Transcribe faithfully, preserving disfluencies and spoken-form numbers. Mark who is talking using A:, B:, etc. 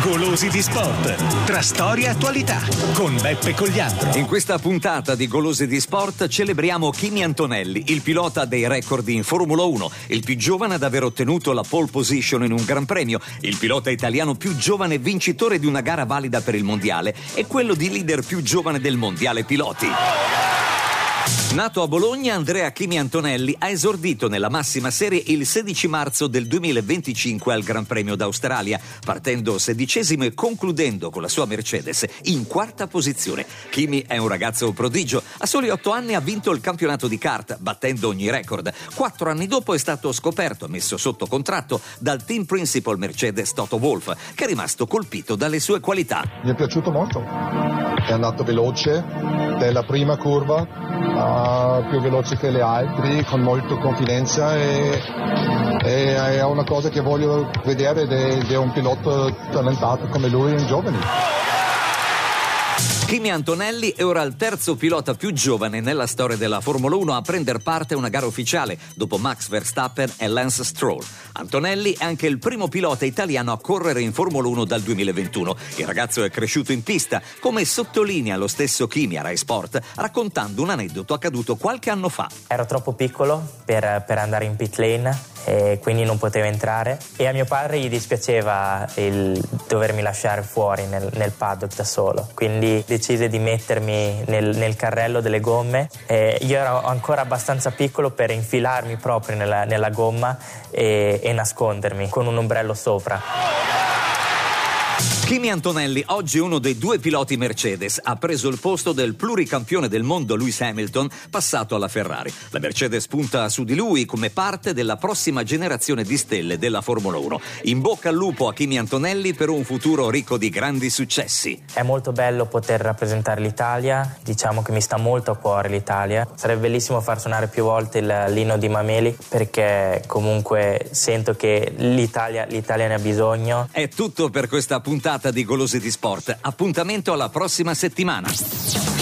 A: Golosi di Sport, tra storia e attualità, con Beppe Cogliandro.
B: In questa puntata di Golosi di Sport celebriamo Kimi Antonelli, il pilota dei record in Formula uno, il più giovane ad aver ottenuto la pole position in un Gran Premio, il pilota italiano più giovane vincitore di una gara valida per il mondiale e quello di leader più giovane del mondiale piloti. Nato a Bologna, Andrea Kimi Antonelli ha esordito nella massima serie il sedici marzo del duemilaventicinque al Gran Premio d'Australia, partendo sedicesimo e concludendo con la sua Mercedes in quarta posizione. Kimi è un ragazzo prodigio, a soli otto anni ha vinto il campionato di kart, battendo ogni record. Quattro anni dopo è stato scoperto e messo sotto contratto dal team principal Mercedes Toto Wolff, che è rimasto colpito dalle sue qualità.
C: Mi è piaciuto molto, è andato veloce della prima curva, Uh, più veloce che gli altri, con molta confidenza e, e è una cosa che voglio vedere di un pilota talentato come lui in giovani.
B: Kimi Antonelli è ora il terzo pilota più giovane nella storia della Formula uno a prender parte a una gara ufficiale, dopo Max Verstappen e Lance Stroll. Antonelli è anche il primo pilota italiano a correre in Formula uno dal duemilaventuno. Il ragazzo è cresciuto in pista, come sottolinea lo stesso Kimi a Rai Sport, raccontando un aneddoto accaduto qualche anno fa.
D: Ero troppo piccolo per, per andare in pit lane e quindi non potevo entrare, e a mio padre gli dispiaceva il dovermi lasciare fuori nel, nel paddock da solo, quindi decise di mettermi nel, nel carrello delle gomme. E io ero ancora abbastanza piccolo per infilarmi proprio nella, nella gomma e, e nascondermi con un ombrello sopra.
B: Kimi Antonelli, oggi uno dei due piloti Mercedes, ha preso il posto del pluricampione del mondo Lewis Hamilton, passato alla Ferrari. La Mercedes punta su di lui come parte della prossima generazione di stelle della Formula uno. In bocca al lupo a Kimi Antonelli per un futuro ricco di grandi successi.
D: È molto bello poter rappresentare l'Italia, diciamo che mi sta molto a cuore l'Italia. Sarebbe bellissimo far suonare più volte il l'inno di Mameli, perché comunque sento che l'Italia, l'Italia ne ha bisogno.
B: È tutto per questa puntata di Golosi di Sport. Appuntamento alla prossima settimana.